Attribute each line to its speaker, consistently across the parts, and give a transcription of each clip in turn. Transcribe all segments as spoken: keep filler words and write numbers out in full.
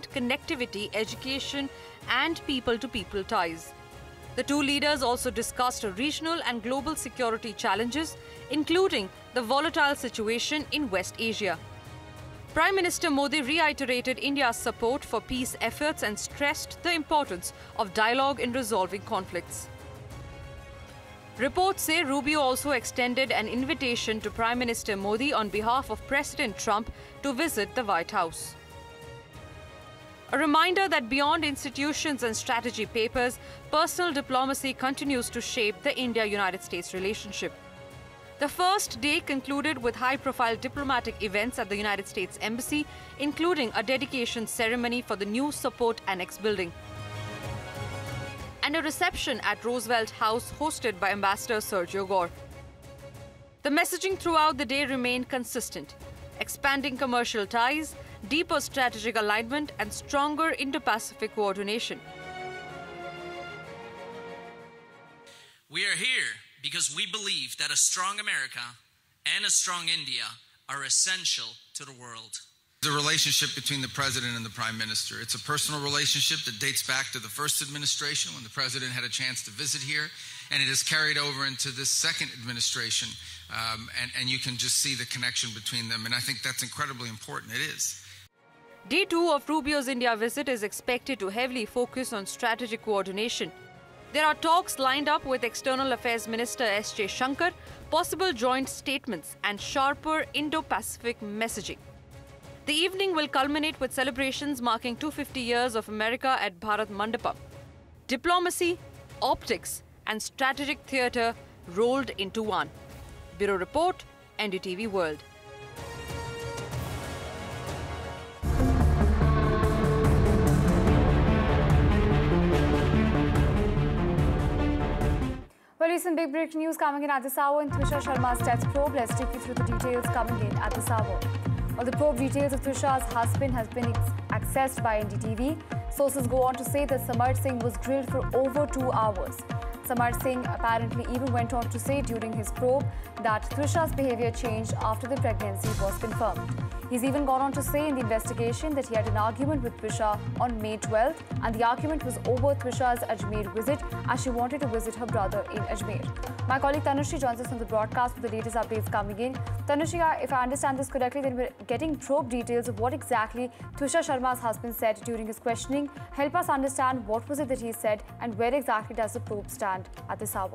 Speaker 1: broadband connectivity, education, and people-to-people ties. The two leaders also discussed regional and global security challenges, including the volatile situation in West Asia. Prime Minister Modi reiterated India's support for peace efforts and stressed the importance of dialogue in resolving conflicts. Reports say Rubio also extended an invitation to Prime Minister Modi on behalf of President Trump to visit the White House. A reminder that beyond institutions and strategy papers, personal diplomacy continues to shape the India-United States relationship. The first day concluded with high-profile diplomatic events at the United States Embassy, including a dedication ceremony for the new Support Annex building, and a reception at Roosevelt House hosted by Ambassador Sergio Gore. The messaging throughout the day remained consistent: expanding commercial ties, deeper strategic alignment, and stronger Indo-Pacific coordination.
Speaker 2: We are here because we believe that a strong America and a strong India are essential to the world.
Speaker 3: The relationship between the President and the Prime Minister. It's a personal relationship that dates back to the first administration when the President had a chance to visit here, and it has carried over into this second administration, um, and, and you can just see the connection between them, and I think that's incredibly important. It is.
Speaker 1: Day two of Rubio's India visit is expected to heavily focus on strategic coordination. There are talks lined up with External Affairs Minister S J Shankar, possible joint statements, and sharper Indo-Pacific messaging. The evening will culminate with celebrations marking two hundred fifty years of America at Bharat Mandapam. Diplomacy, optics, and strategic theatre rolled into one. Bureau Report, N D T V World.
Speaker 4: Well, recent big breaking news coming in at this hour in Trisha Sharma's death probe. Let's take you through the details coming in at this hour. Well, the probe details of Trisha's husband has been accessed by N D T V. Sources go on to say that Samar Singh was grilled for over two hours. Samar Singh apparently even went on to say during his probe that Trisha's behavior changed after the pregnancy was confirmed. He's even gone on to say in the investigation that he had an argument with Trisha on May twelfth, and the argument was over Trisha's Ajmer visit as she wanted to visit her brother in Ajmer. My colleague Tanushri joins us on the broadcast with the latest updates coming in. Tanushri, if I understand this correctly, then we're getting probe details of what exactly Trisha Sharma's husband said during his questioning. Help us understand what was it that he said and where exactly does the probe stand at this hour.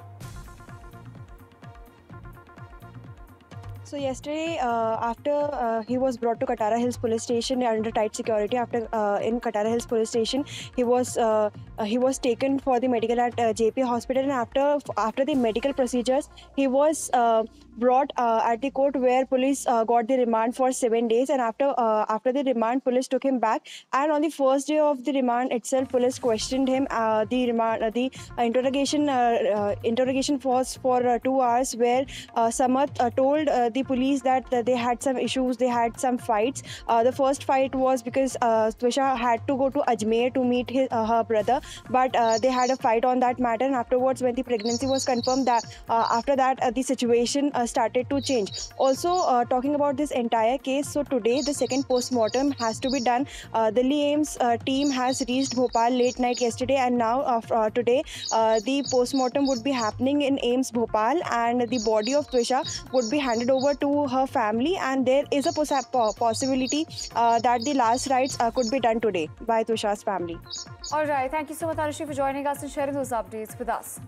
Speaker 5: So yesterday, uh, after uh, he was brought to Katara Hills Police Station under tight security, after uh, in Katara Hills Police Station, he was uh, uh, he was taken for the medical at uh, J P Hospital, and after after the medical procedures, he was uh, brought uh, at the court where police uh, got the remand for seven days, and after uh, after the remand, police took him back, and on the first day of the remand itself, police questioned him. Uh, the remand, uh, the uh, interrogation uh, uh, interrogation was for uh, two hours, where uh, Samat uh, told Uh, the police that uh, they had some issues, they had some fights. Uh, the first fight was because uh, Trisha had to go to Ajmer to meet his, uh, her brother, but uh, they had a fight on that matter, and afterwards when the pregnancy was confirmed, that uh, after that uh, the situation uh, started to change. Also uh, talking about this entire case, so today the second post-mortem has to be done. Uh, the Delhi AIIMS uh, team has reached Bhopal late night yesterday, and now uh, uh, today uh, the post-mortem would be happening in AIIMS Bhopal, and the body of Trisha would be handed over to her family, and there is a possibility uh, that the last rites uh, could be done today by Trisha's family.
Speaker 4: All right, thank you so much, Tanushri, for joining us and sharing those updates with us.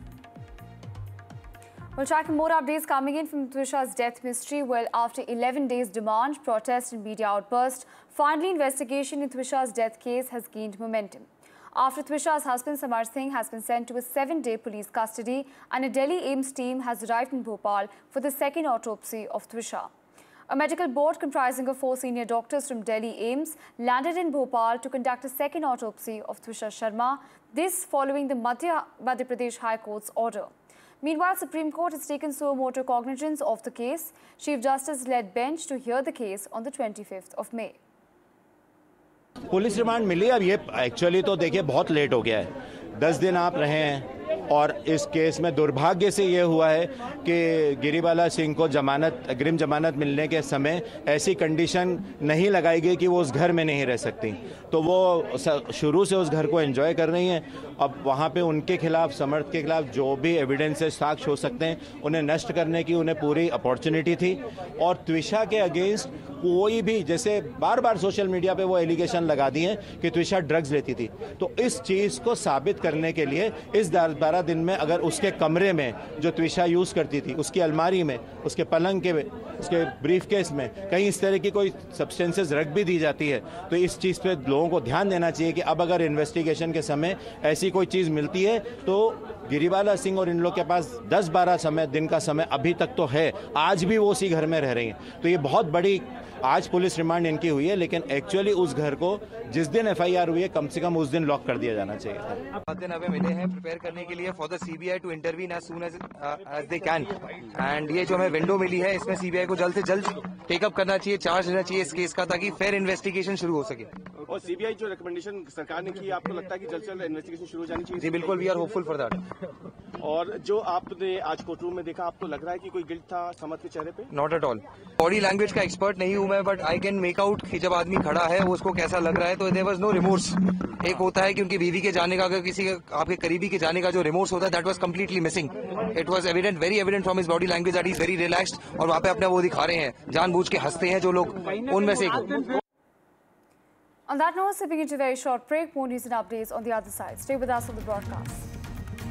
Speaker 4: We'll track more updates coming in from Trisha's death mystery. Well, after eleven days demand, protest and media outburst, finally investigation in Trisha's death case has gained momentum. After Trisha's husband Samar Singh has been sent to a seven-day police custody, and a Delhi AIIMS team has arrived in Bhopal for the second autopsy of Trisha. A medical board comprising of four senior doctors from Delhi AIIMS landed in Bhopal to conduct a second autopsy of Trisha Sharma, this following the Madhya Pradesh High Court's order. Meanwhile, Supreme Court has taken suo motu cognizance of the case. Chief Justice led bench to hear the case on the twenty-fifth of May.
Speaker 6: Police remand मिली, अब ये actually तो देखिए बहुत late हो गया है. दस दिन आप रहे हैं, और इस केस में दुर्भाग्य से ये हुआ है कि गिरिबाला सिंह को जमानत अग्रिम जमानत मिलने के समय ऐसी कंडीशन नहीं लगाई गई कि वो उस घर में नहीं रह सकती, तो वो शुरू से उस घर को एंजॉय कर रही हैं। अब वहाँ पे उनके खिलाफ, समर्थ के खिलाफ जो भी एविडेंसेस, साक्ष्य हो सकते हैं, उन्हें नष्ट करने की उन्हें पूरी अपॉर्चुनिटी थी। और त्विषा के अगेंस्ट कोई भी, जैसे बार बार सोशल मीडिया पे वो एलिगेशन लगा दिए कि त्विषा ड्रग्स लेती थी, तो इस चीज़ को साबित करने के लिए इस बारह दिन में अगर उसके कमरे में जो त्विषा यूज़ करती थी, उसकी अलमारी में, उसके पलंग के, उसके ब्रीफकेस में कहीं इस तरह की कोई सब्सटेंसेस रख भी दी जाती है, तो इस चीज़ पे लोगों को ध्यान देना चाहिए कि अब अगर इन्वेस्टिगेशन के समय ऐसी कोई चीज़ मिलती है तो गिरिबाला सिंह और इन लोग के पास दस बारह समय दिन का समय अभी तक तो है, आज भी वो उसी घर में रह रही हैं। तो ये बहुत बड़ी, आज पुलिस रिमांड इनकी हुई है, लेकिन एक्चुअली उस घर को जिस दिन एफआईआर हुई है कम से कम उस दिन लॉक कर दिया जाना चाहिए था।
Speaker 7: पाँच दिन हमें मिले हैं प्रिपेयर करने के लिए for the CBI to intervene as soon as as they can, and ये जो हमें विंडो मिली है इसमें सीबीआई को जल्द से जल्द टेकअप करना चाहिए, चार्ज लेना चाहिए इस केस का, ताकि फेयर इन्वेस्टिगेशन शुरू हो सके।
Speaker 8: और सीबीआई जो रिकमेंडेशन सरकार ने की, आपको लगता है कि जल्द से जल्द इन्वेस्टिगेशन शुरू हो जानी चाहिए?
Speaker 7: जी बिल्कुल, we are hopeful for that.
Speaker 8: और जो आपने आज कोर्ट रूम में देखा, आपको लग रहा है कि कोई गिल्ट था समर्थ के चेहरे पे?
Speaker 7: Not at all. Body language का एक्सपर्ट नहीं हूं मैं, but I can make out कि जब आदमी खड़ा है वो उसको कैसा लग रहा है, तो देयर वाज नो रिमोर्स। एक होता है कि उनकी बीवी के जाने का, अगर किसी आपके करीबी के जाने का जो रिमोर्स होता है, that was completely missing. It was evident, very evident from his body language that he is very relaxed, और वहाँ पे अपना वो दिखा रहे हैं, जानबूझ के हंसते हैं जो लोग, उनमें से एक।
Speaker 4: On that note, sipping into a very short break, more news and updates on the other side. Stay with us on the broadcast.